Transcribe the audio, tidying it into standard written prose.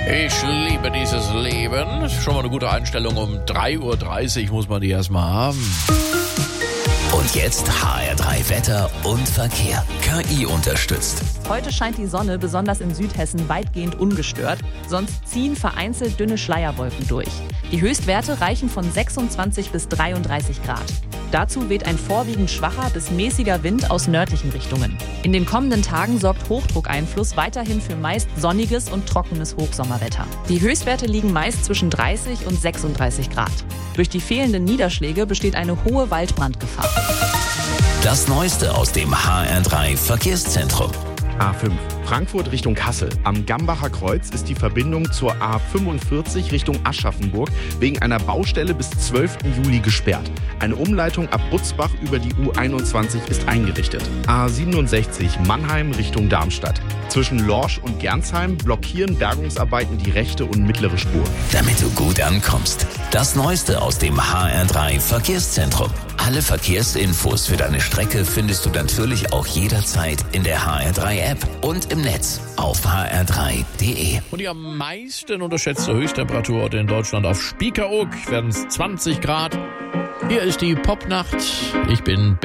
Ich liebe dieses Leben. Schon mal eine gute Einstellung um 3.30 Uhr muss man die erstmal haben. Und jetzt HR3 Wetter und Verkehr. KI unterstützt. Heute scheint die Sonne, besonders in Südhessen, weitgehend ungestört. Sonst ziehen vereinzelt dünne Schleierwolken durch. Die Höchstwerte reichen von 26 bis 33 Grad. Dazu weht ein vorwiegend schwacher bis mäßiger Wind aus nördlichen Richtungen. In den kommenden Tagen sorgt Hochdruckeinfluss weiterhin für meist sonniges und trockenes Hochsommerwetter. Die Höchstwerte liegen meist zwischen 30 und 36 Grad. Durch die fehlenden Niederschläge besteht eine hohe Waldbrandgefahr. Das Neueste aus dem HR3 Verkehrszentrum. A5 Frankfurt Richtung Kassel. Am Gambacher Kreuz ist die Verbindung zur A45 Richtung Aschaffenburg wegen einer Baustelle bis 12. Juli gesperrt. Eine Umleitung ab Butzbach über die U21 ist eingerichtet. A67 Mannheim Richtung Darmstadt. Zwischen Lorsch und Gernsheim blockieren Bergungsarbeiten die rechte und mittlere Spur. Damit du gut ankommst. Das Neueste aus dem HR3 Verkehrszentrum. Alle Verkehrsinfos für deine Strecke findest du natürlich auch jederzeit in der HR3-App und im Netz auf hr3.de. Und die am meisten unterschätzte Höchsttemperatur in Deutschland auf Spiekeroog werden es 20 Grad. Hier ist die Popnacht. Ich bin